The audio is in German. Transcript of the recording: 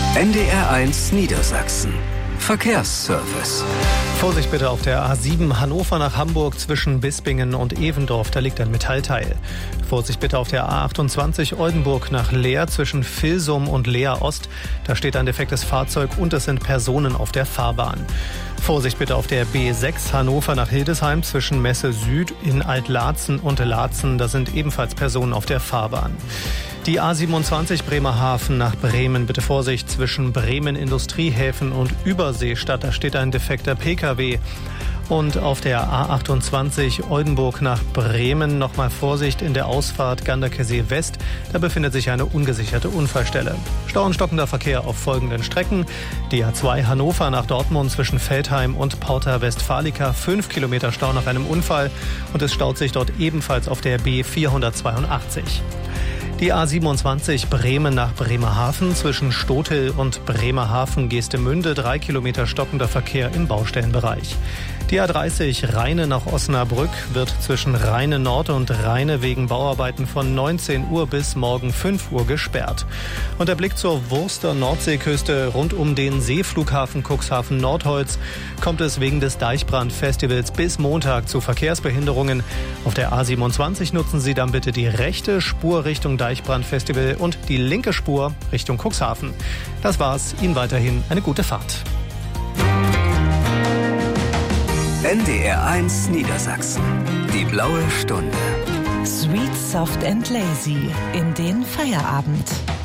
NDR1 Niedersachsen. Verkehrsservice. Vorsicht bitte auf der A7 Hannover nach Hamburg zwischen Bispingen und Evendorf, da liegt ein Metallteil. Vorsicht bitte auf der A28 Oldenburg nach Leer zwischen Vilsum und Leer Ost, da steht ein defektes Fahrzeug und es sind Personen auf der Fahrbahn. Vorsicht bitte auf der B6 Hannover nach Hildesheim zwischen Messe Süd in Alt-Laatzen und Laatzen, da sind ebenfalls Personen auf der Fahrbahn. Die A27 Bremerhaven nach Bremen, bitte Vorsicht zwischen Bremen Industriehäfen und Überseestadt, da steht ein defekter Pkw. Und auf der A28 Oldenburg nach Bremen nochmal Vorsicht in der Ausfahrt Ganderkesee West, da befindet sich eine ungesicherte Unfallstelle. Stau und stockender Verkehr auf folgenden Strecken. Die A2 Hannover nach Dortmund zwischen Veltheim und Porta Westfalica, 5 Kilometer Stau nach einem Unfall und es staut sich dort ebenfalls auf der B482. Die A27 Bremen nach Bremerhaven zwischen Stothel und Bremerhaven-Geestemünde, 3 Kilometer stockender Verkehr im Baustellenbereich. Die A30 Rheine nach Osnabrück wird zwischen Rheine Nord und Rheine wegen Bauarbeiten von 19 Uhr bis morgen 5 Uhr gesperrt. Und der Blick zur Wurster Nordseeküste rund um den Seeflughafen Cuxhaven Nordholz kommt es wegen des Deichbrandfestivals bis Montag zu Verkehrsbehinderungen. Auf der A27 nutzen Sie dann bitte die rechte Spur Richtung Deichbrandfestival und die linke Spur Richtung Cuxhaven. Das war's. Ihnen weiterhin eine gute Fahrt. NDR1 Niedersachsen. Die blaue Stunde. Sweet, soft and lazy in den Feierabend.